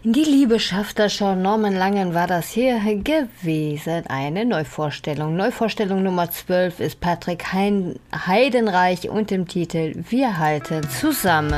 Die Liebe schafft das schon. Norman Langen war das hier gewesen. Eine Neuvorstellung. Neuvorstellung Nummer 12 ist Patrick Heidenreich und im Titel Wir halten zusammen.